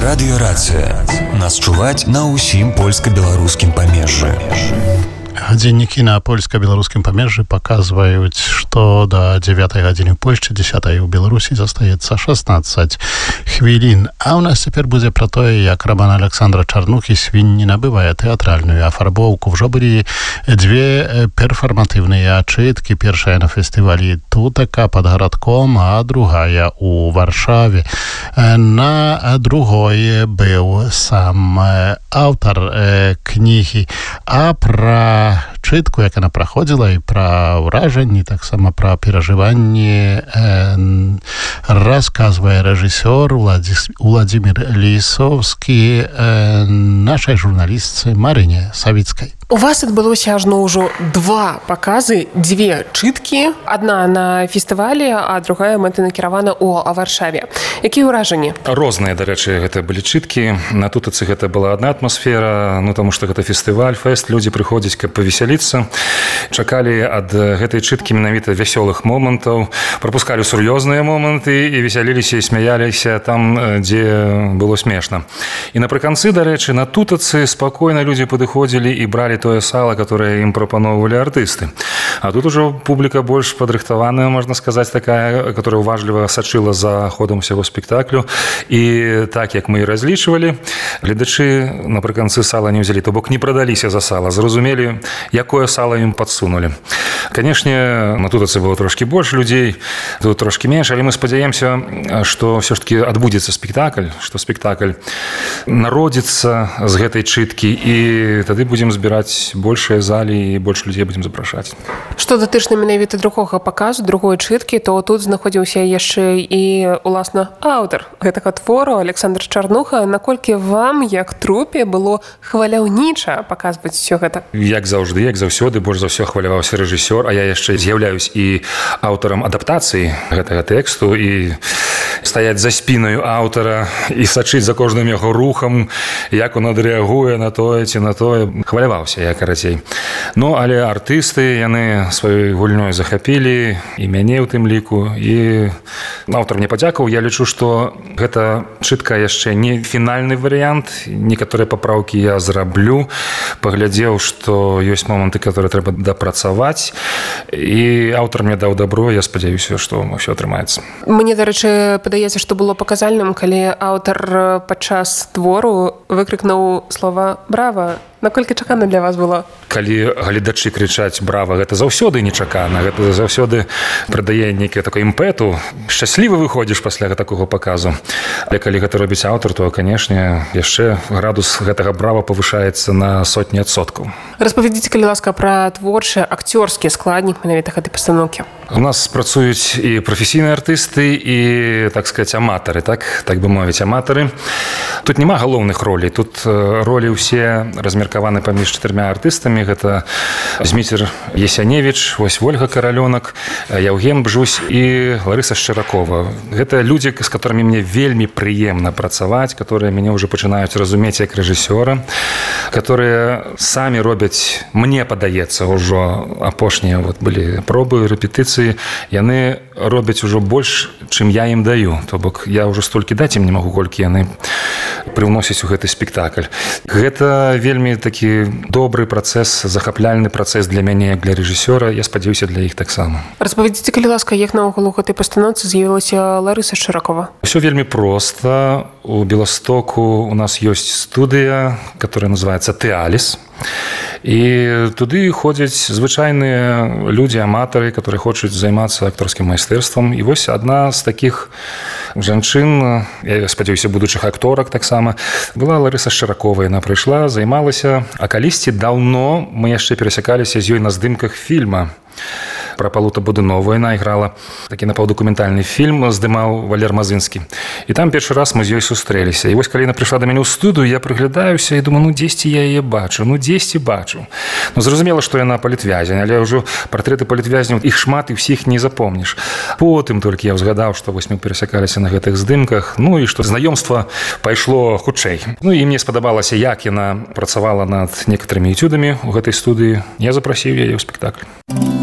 Радыёрацыя. Нас чуваць на ўсім польска-беларускім памежжы. Гадзіннікі на польска-беларускім памежжы паказваюць, што да 9 гадзіны ў Польшчы, 10 ў Беларусі застаецца 16 хвілін. А ў нас цяпер будзе пра тое, як раман Александра Чарнухі «Свінні» набывае тэатральную афарбоўку. Ўжо былі дзве перфарматыўныя чыткі. Першая на фестывалі Тутака пад гарадком, а другая у Варшаве. На другой быў сам аўтар кнігі, а пра чытку, як яна праходзіла, і пра ўражанні, таксама пра перажыванні расказвае рэжысёр Владзімір Лісоўскі нашай журналістцы Марыне Савіцкай. У вас адбылося ажно ўжо два паказы, дзве чыткі. Адна на фестывалі, а другая мэтанакіравана ў Варшаве. Якія ўражанні? Розныя, дарэчы, гэта былі чыткі. На Тутацы гэта была адна атмасфера, таму што гэта фестываль, фэст, людзі прыходзяць, каб павесяліцца. Чакалі ад гэтай чыткі менавіта вясёлых момантаў, прапускалі сур'ёзныя моманты і весяліліся і смяяліся там, дзе было смешна. І напрыканцы, дарэчы, на Тутацы спакойна людзі падыходзілі і бралі тое сала, которое ім прапаноўвалі артысты. А тут ужо публіка больш падрыхтаваная, можна сказаць, такая, которая уважліва сачыла за ходам усяго спектаклю. І так, як мы і разлічвалі, гледачы напрыканцы сала не ўзялі, то бок не прадаліся за сала, зразумелі, якое сала ім падсунулі. Канешне, на Тутацы было трошкі больш людзей, тут трошкі менш, але мы спадзяемся, што ўсё ж такі адбудзецца спектакль, што спектакль народзіцца з гэтай чыткі, і тады будзем збіраць большыя залі і больш людзей будзем запрашаць. Што датычна менавіта другога паказу, другой чыткі, то тут знаходзіўся яшчэ і, уласна, аўтар гэтага твору Александр Чарнуха. Наколькі вам, як трупе, было хваляўніча паказваць усё гэта? Як заўжды, як заўсёды, больш за ўсё хваляваўся рэжысёр, а я яшчэ з'яўляюсь і аўтарам адаптацыі гэтага тэксту, і стаяць за спінаю аўтара і сачыць за кожным яго рухам, як он адрэагуе на тое ці на тое. Хваляваўся я, карацей. Ну, але артысты, яны сваёй гульнёй захапілі, і мяне ў тым ліку, і аўтар мне падзякаў. Я лічу, што гэта чытка яшчэ не фінальны варыянт. Некаторыя папраўкі я зраблю. Паглядзеў, што ёсць моманты, которые трэба дапрацаваць, і аўтар мне даў дабро. Я спадзяюся, што ўсё атрымаецца. Мне, дарэчы, падаецца, што было паказальным, калі аўтар падчас твору выкрыкнуў слова «Брава». Наколькі чакана для вас было? Калі гледачы крычаць «Брава», гэта заўсёды нечакана, гэта заўсёды прыдае нейкае такое імпэту. Шчаслівы выходзіш пасля такога паказу. Але калі гэта робіць аўтар, то, канешне, яшчэ градус гэтага «Брава» павышаецца на сотні адсоткаў. Распавядзіце, калі ласка, пра творчы акцёрскі складнік менавіта гэтай пастаноўкі. У нас працуюць і прафесійныя артысты, і, так сказаць, аматары, так бы мовіць, аматары. Тут няма галоўных ролей, тут ролі ўсе размеркаваны паміж 4 артыстамі. Гэта Зміцер Есяневіч, вось Вольга Каралёнак, Яўген Бжусь і Ларыса Шчыракова. Гэта людзі, з которымі мне вельмі прыемна працаваць, которые мяне ўжо пачынаюць разумець як рэжысёра, которые самі робяць, мне падаецца, ўжо апошнія былі пробы, рэпетыцыі, яны робяць ужо больш, чым я ім даю. То бок я ўжо столькі даць ім не магу, колькі яны прыўносяць у гэты спектакль. Гэта вельмі такі добры працэс, захапляльны працэс для мяне, як для рэжысёра. Я спадзяюся, для іх таксама. Распавядзіце, калі ласка, як наогул у гэтай пастаноўцы з'явілася Ларыса Шчыракова? Усё вельмі проста. У Беластоку у нас ёсць студыя, которая называется «Тэаліс». І туды ходзяць звычайныя людзі, аматары, которые хочуць займацца акторскім майстэрствам. І вось адна з такіх жанчын, я спадзяюся, будучых акторак таксама, была Ларыса Шчыракова. Яна прыйшла, займалася, а калісьці даўно мы яшчэ перасякаліся з ёй на здымках фільма пра Палута Будынову. Яна іграла такі напаўдакументальны фільм, здымаў Валер Мазынскі. І там першы раз мы з ёй сустрэліся. І вось калі яна прыйшла да мяне ў студыю, я прыглядаюся і думаю, дзесьці я яе бачу, дзесьці бачу. Зразумела, што яна палітвязень, але ўжо партрэты палітвязняў, іх шмат, і ўсіх не запомніш. Потым толькі я ўзгадаў, што вось мы перасякаліся на гэтых здымках, і што знаёмства пайшло хутчэй. І мне спадабалася, як яна працавала над некаторымі этюдамі ў гэтай студыі. Я запрасіў яе ў спектакль.